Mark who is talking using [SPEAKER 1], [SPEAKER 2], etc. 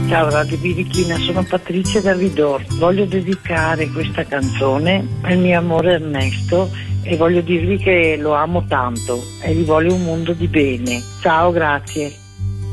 [SPEAKER 1] Ciao Radio Birichina, sono Patrizia da Vidor. Voglio dedicare questa canzone al mio amore Ernesto e voglio dirgli che lo amo tanto e gli voglio un mondo di bene. Ciao, grazie.